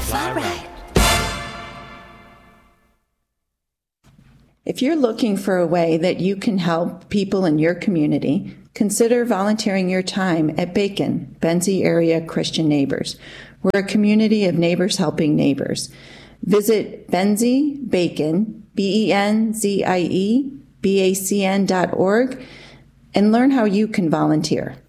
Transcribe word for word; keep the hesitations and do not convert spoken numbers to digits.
Fly Right. If you're looking for a way that you can help people in your community, consider volunteering your time at Bacon, Benzie Area Christian Neighbors. We're a community of neighbors helping neighbors. Visit Benzie Bacon, B E N Z I E, B A C N dot org, and learn how you can volunteer.